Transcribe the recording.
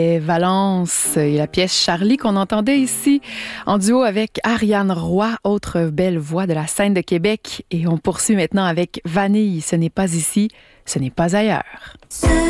Valence et la pièce Charlie qu'on entendait ici en duo avec Ariane Roy, autre belle voix de la scène de Québec. Et on poursuit maintenant avec Vanille. Ce n'est pas ici, ce n'est pas ailleurs.